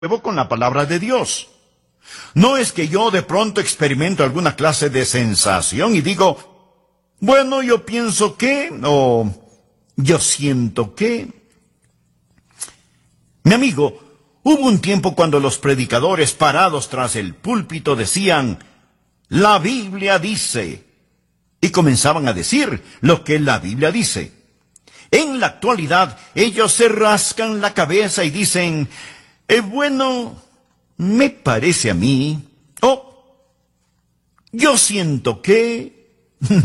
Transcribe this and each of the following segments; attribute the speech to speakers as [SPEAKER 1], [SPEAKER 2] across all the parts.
[SPEAKER 1] con la palabra de Dios. No es que yo de pronto experimento alguna clase de sensación y digo, bueno, yo pienso que, o yo siento que. Mi amigo, hubo un tiempo cuando los predicadores parados tras el púlpito decían, la Biblia dice, y comenzaban a decir lo que la Biblia dice. En la actualidad, ellos se rascan la cabeza y dicen, bueno, me parece a mí, yo siento que,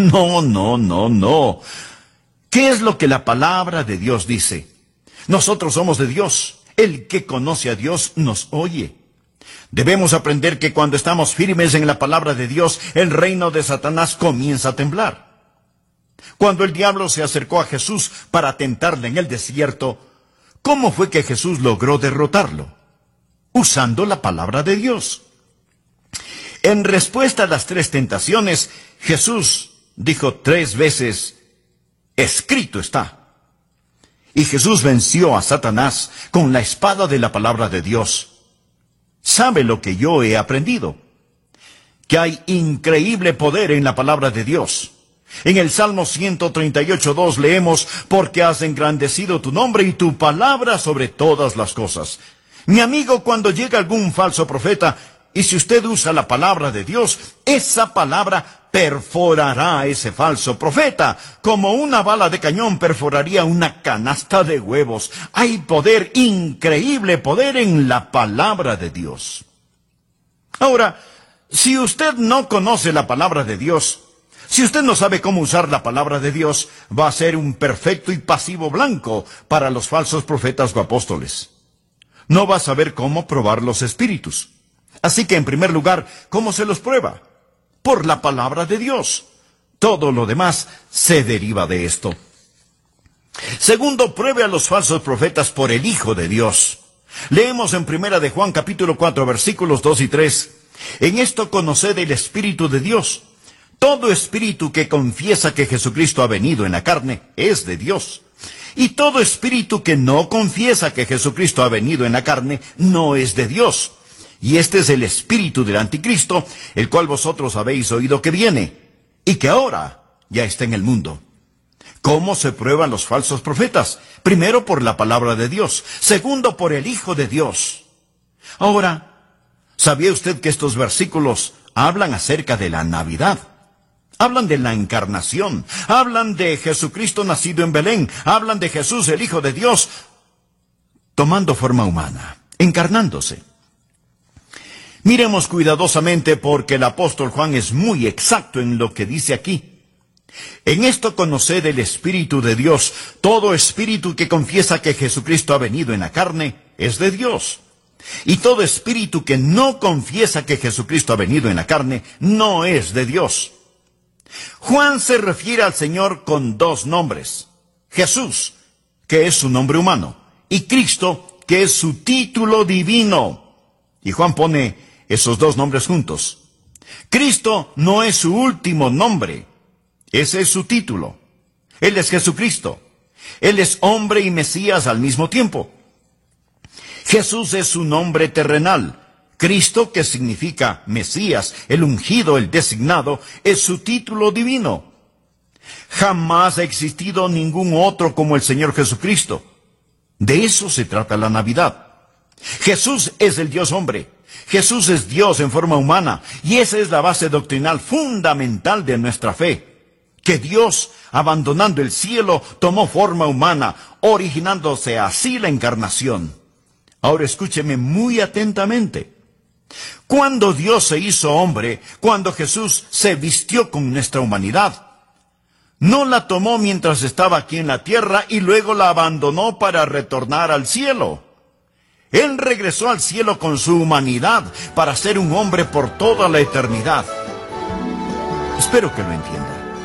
[SPEAKER 1] no. ¿Qué es lo que la palabra de Dios dice? Nosotros somos de Dios. El que conoce a Dios nos oye. Debemos aprender que cuando estamos firmes en la palabra de Dios, el reino de Satanás comienza a temblar. Cuando el diablo se acercó a Jesús para tentarle en el desierto, ¿cómo fue que Jesús logró derrotarlo? Usando la palabra de Dios. En respuesta a las 3 tentaciones, Jesús dijo 3 veces, escrito está. Y Jesús venció a Satanás con la espada de la palabra de Dios. ¿Sabe lo que yo he aprendido? Que hay increíble poder en la palabra de Dios. En el Salmo 138:2 leemos, porque has engrandecido tu nombre y tu palabra sobre todas las cosas. Mi amigo, cuando llega algún falso profeta, y si usted usa la palabra de Dios, esa palabra perforará a ese falso profeta, como una bala de cañón perforaría una canasta de huevos. Hay poder, increíble poder en la palabra de Dios. Ahora, si usted no conoce la palabra de Dios, si usted no sabe cómo usar la palabra de Dios, va a ser un perfecto y pasivo blanco para los falsos profetas o apóstoles. No va a saber cómo probar los espíritus. Así que, en primer lugar, ¿cómo se los prueba? Por la palabra de Dios. Todo lo demás se deriva de esto. Segundo, pruebe a los falsos profetas por el Hijo de Dios. Leemos en 1 de Juan capítulo 4, versículos 2 y 3. En esto conoced el Espíritu de Dios. Todo espíritu que confiesa que Jesucristo ha venido en la carne es de Dios. Y todo espíritu que no confiesa que Jesucristo ha venido en la carne no es de Dios. Y este es el espíritu del anticristo, el cual vosotros habéis oído que viene, y que ahora ya está en el mundo. ¿Cómo se prueban los falsos profetas? Primero, por la palabra de Dios. Segundo, por el Hijo de Dios. Ahora, ¿sabía usted que estos versículos hablan acerca de la Navidad? Hablan de la encarnación, hablan de Jesucristo nacido en Belén, hablan de Jesús, el Hijo de Dios, tomando forma humana, encarnándose. Miremos cuidadosamente porque el apóstol Juan es muy exacto en lo que dice aquí. En esto conoced el Espíritu de Dios. Todo espíritu que confiesa que Jesucristo ha venido en la carne es de Dios. Y todo espíritu que no confiesa que Jesucristo ha venido en la carne no es de Dios. Juan se refiere al Señor con 2 nombres. Jesús, que es su nombre humano, y Cristo, que es su título divino. Y Juan pone esos 2 nombres juntos. Cristo no es su último nombre. Ese es su título. Él es Jesucristo. Él es hombre y Mesías al mismo tiempo. Jesús es su nombre terrenal. Cristo, que significa Mesías, el ungido, el designado, es su título divino. Jamás ha existido ningún otro como el Señor Jesucristo. De eso se trata la Navidad. Jesús es el Dios hombre. Jesús es Dios en forma humana. Y esa es la base doctrinal fundamental de nuestra fe. Que Dios, abandonando el cielo, tomó forma humana, originándose así la encarnación. Ahora escúcheme muy atentamente. Cuando Dios se hizo hombre, cuando Jesús se vistió con nuestra humanidad, no la tomó mientras estaba aquí en la tierra y luego la abandonó para retornar al cielo. Él regresó al cielo con su humanidad para ser un hombre por toda la eternidad. Espero que lo entienda.